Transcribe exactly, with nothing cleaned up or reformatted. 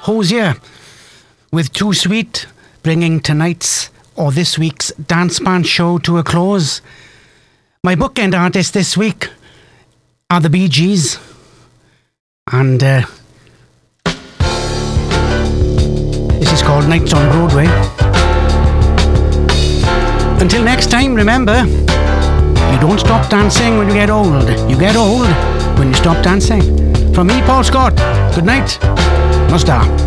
Hosier with Too Sweet, bringing tonight's or this week's Dance Band show to a close. My bookend artists this week are the Bee Gees, and uh, this is called Nights on Broadway. Until next time, remember, you don't stop dancing when you get old. You get old when you stop dancing. From me, Paul Scott, good night. Nostar.